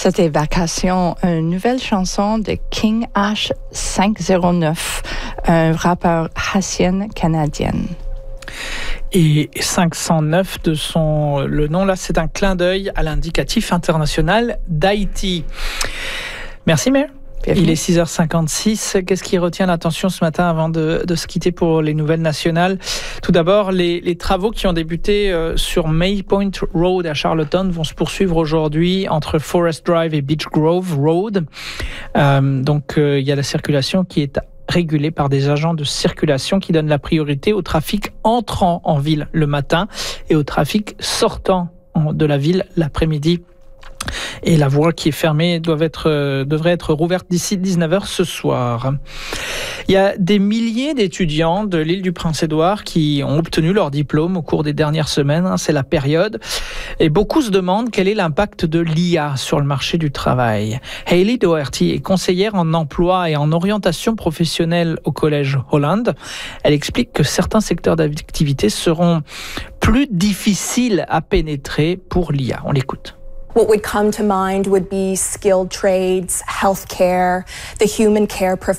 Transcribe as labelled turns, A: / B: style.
A: C'était Vacation, une nouvelle chanson de King H509, un rappeur haïtien-canadien.
B: Et 509 le nom là, c'est un clin d'œil à l'indicatif international d'Haïti. Merci Mère. Il est 6h56. Qu'est-ce qui retient l'attention ce matin avant de se quitter pour les nouvelles nationales? Tout d'abord, les travaux qui ont débuté sur May Point Road à Charlottetown vont se poursuivre aujourd'hui entre Forest Drive et Beach Grove Road. Il y a la circulation qui est régulée par des agents de circulation qui donnent la priorité au trafic entrant en ville le matin et au trafic sortant de la ville l'après-midi. Et la voie qui est fermée devrait être rouverte d'ici 19h ce soir. Il y a des milliers d'étudiants de l'île du Prince-Édouard qui ont obtenu leur diplôme au cours des dernières semaines. C'est la période. Et beaucoup se demandent quel est l'impact de l'IA sur le marché du travail. Hayley Doherty est conseillère en emploi et en orientation professionnelle au Collège Holland. Elle explique que certains secteurs d'activité seront plus difficiles à pénétrer pour l'IA. On l'écoute.
C: What would come to mind would be skilled trades, healthcare, the human care profession.